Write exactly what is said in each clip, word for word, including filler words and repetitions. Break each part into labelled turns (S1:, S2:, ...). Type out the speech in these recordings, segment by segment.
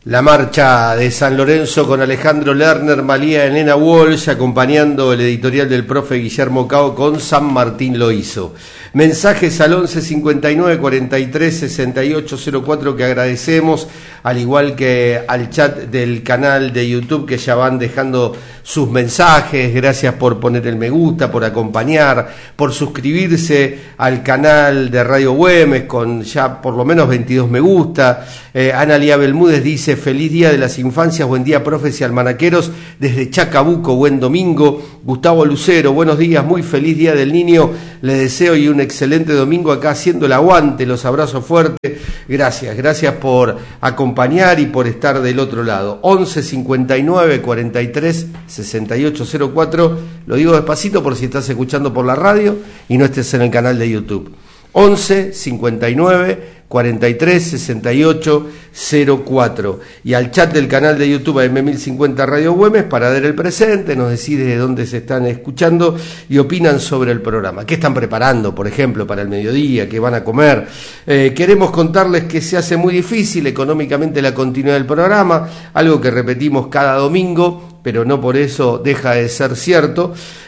S1: La marcha de San Lorenzo con Alejandro Lerner, Malía Elena Walsh, acompañando el editorial del profe Guillermo Cao con San Martín lo hizo. Mensajes al once cincuenta y nueve cuarenta y tres sesenta y ocho cero cuatro que agradecemos, al igual que al chat del canal de YouTube que ya van dejando sus mensajes. Gracias por poner el me gusta, por acompañar, por suscribirse al canal de Radio Güemes con ya por lo menos veintidós me gusta. Eh, Ana Lía Belmúdez dice: feliz día de las infancias, buen día profes y almanaqueros desde Chacabuco, buen domingo. Gustavo Lucero, buenos días, muy feliz día del niño, le deseo y un excelente domingo acá haciendo el aguante, los abrazos fuertes. Gracias, gracias por acompañar y por estar del otro lado. once cincuenta y nueve cuarenta y tres sesenta y ocho cero cuatro, lo digo despacito por si estás escuchando por la radio y no estés en el canal de YouTube. once cincuenta y nueve cuarenta y tres sesenta y ocho cero cuatro, y al chat del canal de YouTube A M mil cincuenta Radio Güemes para dar el presente, nos decís de dónde se están escuchando y opinan sobre el programa. ¿Qué están preparando, por ejemplo, para el mediodía? ¿Qué van a comer? Eh, queremos contarles que se hace muy difícil económicamente la continuidad del programa, algo que repetimos cada domingo, pero no por eso deja de ser cierto,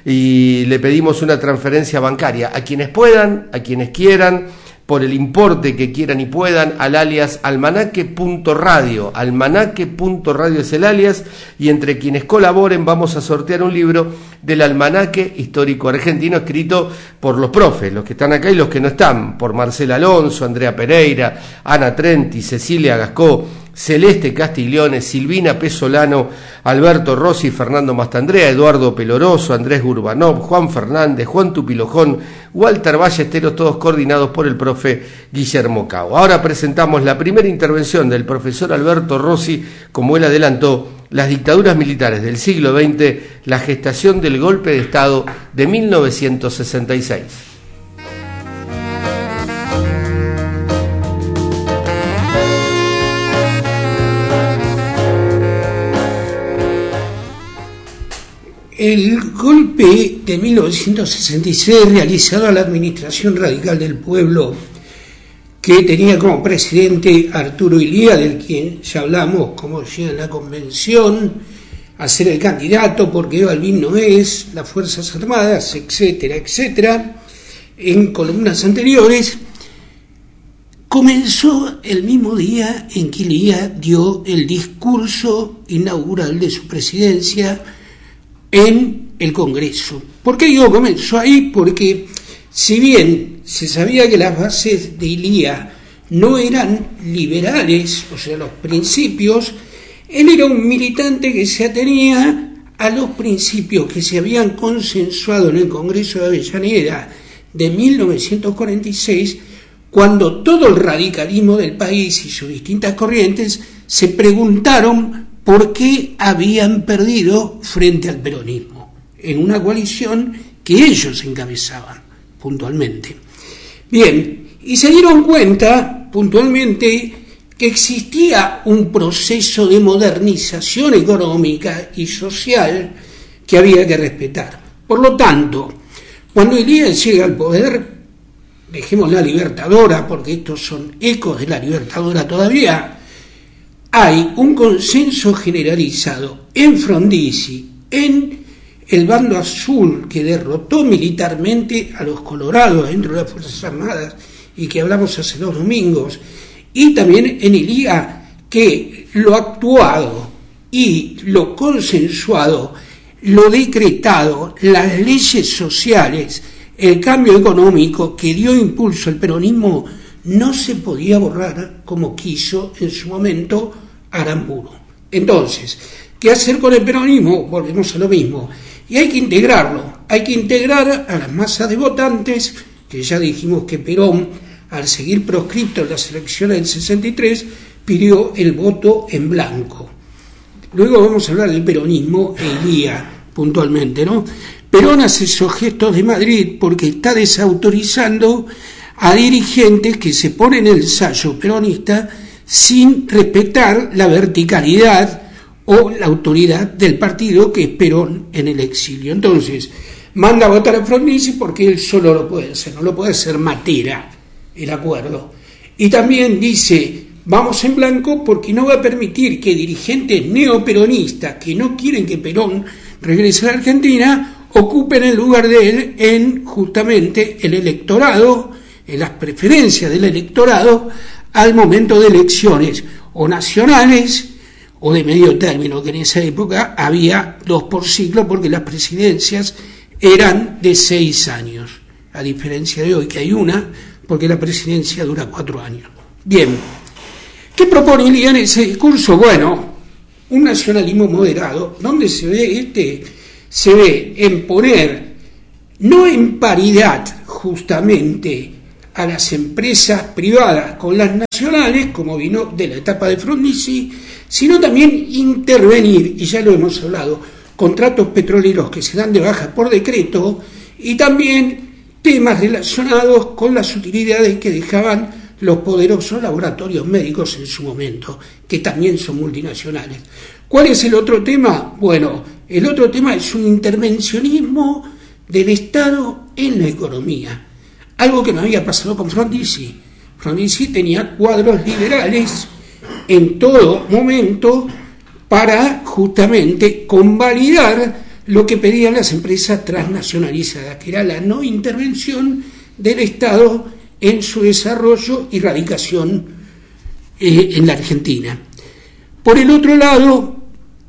S1: y le pedimos una transferencia bancaria a quienes puedan, a quienes quieran, por el importe que quieran y puedan, al alias almanaque punto radio. Almanaque punto radio es el alias, y entre quienes colaboren vamos a sortear un libro del Almanaque Histórico Argentino, escrito por los profes, los que están acá y los que no están, por Marcela Alonso, Andrea Pereira, Ana Trenti, Cecilia Gascó, Celeste Castiglione, Silvina Pesolano, Alberto Rossi, Fernando Mastandrea, Eduardo Peloroso, Andrés Gurbanov, Juan Fernández, Juan Tupilojón, Walter Ballesteros, todos coordinados por el profe Guillermo Cao. Ahora presentamos la primera intervención del profesor Alberto Rossi, como él adelantó, las dictaduras militares del siglo veinte, la gestación del golpe de Estado de mil novecientos sesenta y seis.
S2: El golpe de mil novecientos sesenta y seis, realizado a la Administración Radical del Pueblo, que tenía como presidente Arturo Illia, del quien ya hablamos, cómo llega a la convención a ser el candidato, porque Balbín no es, las Fuerzas Armadas, etcétera, etcétera, en columnas anteriores, comenzó el mismo día en que Illia dio el discurso inaugural de su presidencia en el Congreso. ¿Por qué digo comenzó ahí? Porque si bien se sabía que las bases de Illia no eran liberales, o sea, los principios, él era un militante que se atenía a los principios que se habían consensuado en el Congreso de Avellaneda de mil novecientos cuarenta y seis, cuando todo el radicalismo del país y sus distintas corrientes se preguntaron por qué habían perdido frente al peronismo, en una coalición que ellos encabezaban puntualmente. Bien, y se dieron cuenta puntualmente que existía un proceso de modernización económica y social que había que respetar. Por lo tanto, cuando Illia llega al poder, dejemos la Libertadora, porque estos son ecos de la Libertadora todavía, hay un consenso generalizado en Frondizi, en el bando azul que derrotó militarmente a los colorados dentro de las Fuerzas Armadas y que hablamos hace dos domingos, y también en Illia, que lo actuado y lo consensuado, lo decretado, las leyes sociales, el cambio económico que dio impulso al peronismo, no se podía borrar como quiso en su momento Aramburu. Entonces, ¿qué hacer con el peronismo? Volvemos a lo mismo. Y hay que integrarlo. Hay que integrar a las masas de votantes, que ya dijimos que Perón, al seguir proscripto en las elecciones del sesenta y tres, pidió el voto en blanco. Luego vamos a hablar del peronismo e Illia puntualmente, ¿no? Perón hace esos gestos de Madrid porque está desautorizando a dirigentes que se ponen el sayo peronista sin respetar la verticalidad o la autoridad del partido, que es Perón en el exilio. Entonces, manda a votar a Frondizi porque él solo lo puede hacer, no lo puede hacer Matera, el acuerdo. Y también dice, vamos en blanco porque no va a permitir que dirigentes neoperonistas que no quieren que Perón regrese a la Argentina ocupen el lugar de él en justamente el electorado, en las preferencias del electorado al momento de elecciones o nacionales o de medio término, que en esa época había dos por ciclo porque las presidencias eran de seis años, a diferencia de hoy que hay una, porque la presidencia dura cuatro años. Bien, ¿qué proponería en ese discurso? Bueno, un nacionalismo moderado, donde se ve este, se ve en poner, no en paridad justamente a las empresas privadas con las nacionales, como vino de la etapa de Frondizi, sino también intervenir, y ya lo hemos hablado, contratos petroleros que se dan de baja por decreto, y también temas relacionados con las utilidades que dejaban los poderosos laboratorios médicos en su momento, que también son multinacionales. ¿Cuál es el otro tema? Bueno, el otro tema es un intervencionismo del Estado en la economía, algo que no había pasado con Frondizi. Frondizi tenía cuadros liberales en todo momento para justamente convalidar lo que pedían las empresas transnacionalizadas, que era la no intervención del Estado en su desarrollo y radicación eh, en la Argentina. Por el otro lado,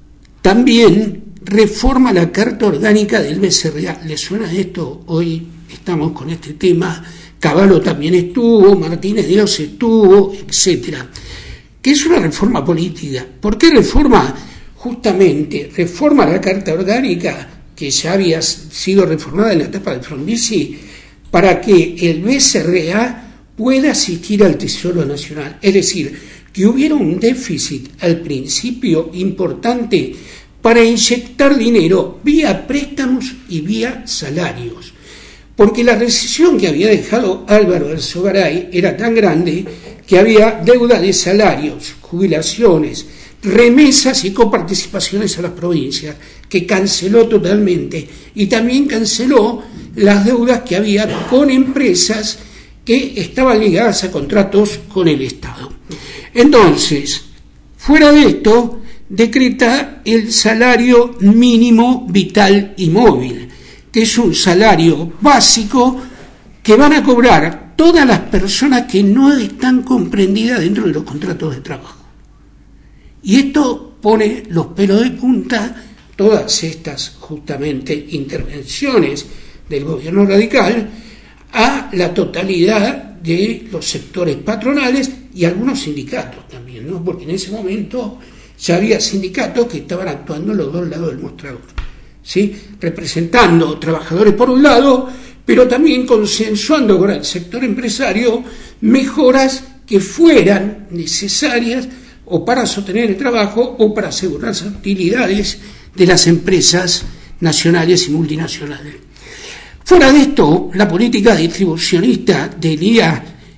S2: también reforma la Carta Orgánica del B C R A. ¿Les suena esto? Hoy estamos con este tema. Cavallo también estuvo, Martínez de Oz estuvo, etcétera. Que es una reforma política. ¿Por qué reforma? Justamente reforma la Carta Orgánica, que ya había sido reformada en la etapa de Frondizi, para que el B C R A pueda asistir al Tesoro Nacional. Es decir, que hubiera un déficit al principio importante para inyectar dinero vía préstamos y vía salarios. Porque la recesión que había dejado Álvaro Alzogaray era tan grande que había deuda de salarios, jubilaciones, remesas y coparticipaciones a las provincias, que canceló totalmente, y también canceló las deudas que había con empresas que estaban ligadas a contratos con el Estado. Entonces, fuera de esto, decreta el salario mínimo vital y móvil, que es un salario básico que van a cobrar todas las personas que no están comprendidas dentro de los contratos de trabajo. Y esto pone los pelos de punta todas estas justamente intervenciones del gobierno radical a la totalidad de los sectores patronales y algunos sindicatos también, ¿no? Porque en ese momento ya había sindicatos que estaban actuando en los dos lados del mostrador, ¿sí? Representando trabajadores por un lado, pero también consensuando con el sector empresario mejoras que fueran necesarias o para sostener el trabajo o para asegurar las utilidades de las empresas nacionales y multinacionales. Fuera de esto, la política distribucionista del I A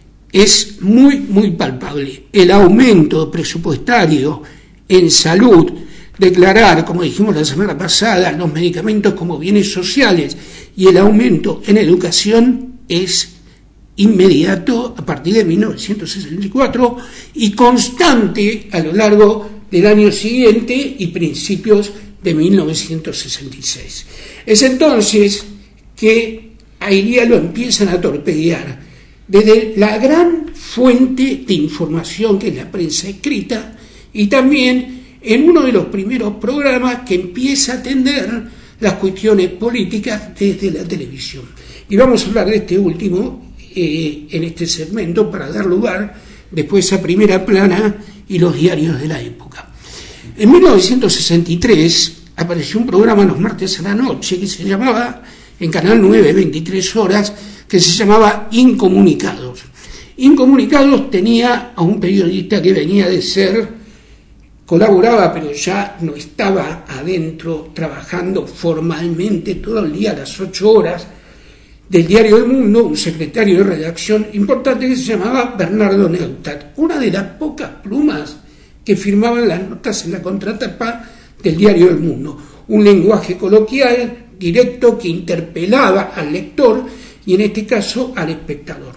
S2: es muy, muy palpable. El aumento presupuestario en salud, declarar, como dijimos la semana pasada, los medicamentos como bienes sociales y el aumento en educación es inmediato a partir de mil novecientos sesenta y cuatro y constante a lo largo del año siguiente y principios de mil novecientos sesenta y seis. Es entonces que a Ilía lo empiezan a torpedear desde la gran fuente de información que es la prensa escrita y también en uno de los primeros programas que empieza a atender las cuestiones políticas desde la televisión. Y vamos a hablar de este último eh, en este segmento para dar lugar después a Primera Plana y los diarios de la época. En mil novecientos sesenta y tres apareció un programa los martes a la noche que se llamaba, en Canal nueve, veintitrés horas, que se llamaba Incomunicados. Incomunicados tenía a un periodista que venía de ser, colaboraba pero ya no estaba adentro trabajando formalmente todo el día a las ocho horas, del Diario del Mundo, un secretario de redacción importante que se llamaba Bernardo Neustadt, una de las pocas plumas que firmaban las notas en la contratapa del Diario del Mundo. Un lenguaje coloquial, directo, que interpelaba al lector y en este caso al espectador.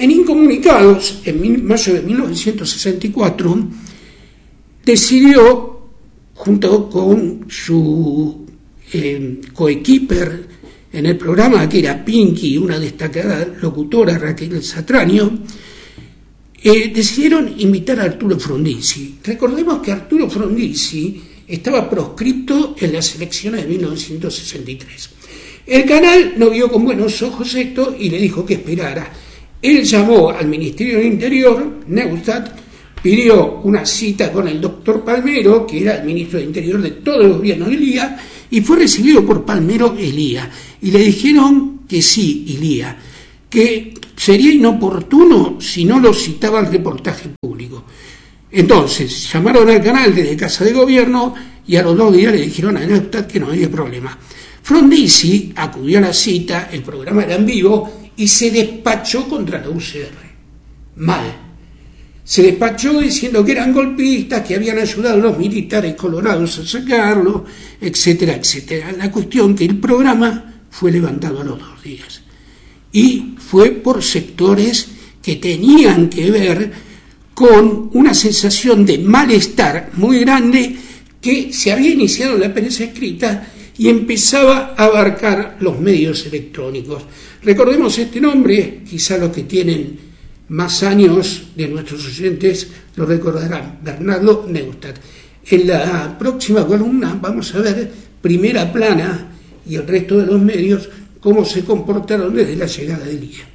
S2: En Incomunicados, en mayo de mil novecientos sesenta y cuatro, decidió, junto con su eh, coequiper en el programa, que era Pinky, una destacada locutora, Raquel Satraño, eh, decidieron invitar a Arturo Frondizi. Recordemos que Arturo Frondizi estaba proscripto en las elecciones de mil novecientos sesenta y tres. El canal no vio con buenos ojos esto y le dijo que esperara. Él llamó al Ministerio del Interior, Neustadt, pidió una cita con el doctor Palmero, que era el ministro del Interior de todo el gobierno de Ilía, y fue recibido por Palmero Ilía. Y le dijeron que sí, Ilía, que sería inoportuno si no lo citaba el reportaje público. Entonces, llamaron al canal desde Casa de Gobierno y a los dos días le dijeron a Neustadt que no había problema. Frondizi acudió a la cita, el programa era en vivo, y se despachó contra la U C R. Mal. Se despachó diciendo que eran golpistas, que habían ayudado a los militares colorados a sacarlo, etcétera, etcétera. La cuestión que el programa fue levantado a los dos días. Y fue por sectores que tenían que ver con una sensación de malestar muy grande que se había iniciado en la prensa escrita y empezaba a abarcar los medios electrónicos. Recordemos este nombre, quizá los que tienen más años de nuestros oyentes lo recordarán, Bernardo Neustadt. En la próxima columna vamos a ver Primera Plana y el resto de los medios cómo se comportaron desde la llegada de Ilía.